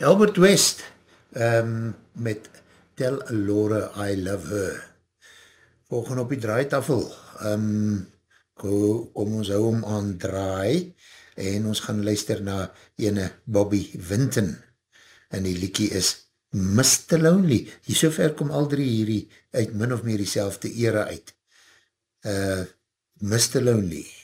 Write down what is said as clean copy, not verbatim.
Albert West met Tell Laura I Love Her. Volgende op die draaitafel. Kom ons hou hom aan draai en ons gaan luister na ene Bobby Winton en die liekie is Mr. Lonely. Hier sover kom al drie hierdie uit min of meer die selfde era uit. Mr. Lonely.